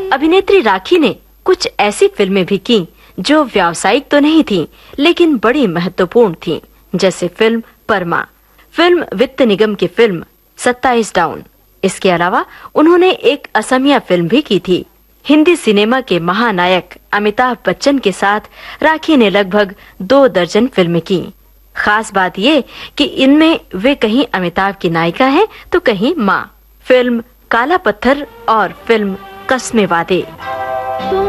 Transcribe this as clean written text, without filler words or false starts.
अभिनेत्री राखी ने कुछ ऐसी फिल्में भी की जो व्यावसायिक तो नहीं थीं, लेकिन बड़ी महत्वपूर्ण थीं, जैसे फिल्म परमा, फिल्म वित्त निगम की फिल्म 27 डाउन। इसके अलावा उन्होंने एक असमिया फिल्म भी की थी। हिंदी सिनेमा के महानायक अमिताभ बच्चन के साथ राखी ने लगभग 2 दर्जन फिल्में की। खास बात ये कि इनमें वे कहीं अमिताभ की नायिका हैं तो कहीं मां। फिल्म काला पत्थर और फिल्म कस्मे वादे।